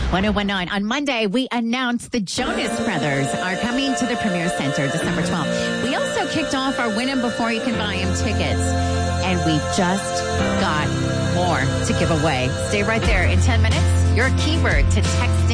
1019. On Monday, we announced the Jonas Brothers are coming to the Premier Center December 12th. We also kicked off our Win 'em Before You Can Buy 'em tickets. And we just got more to give away. Stay right there. In 10 minutes, your keyword to text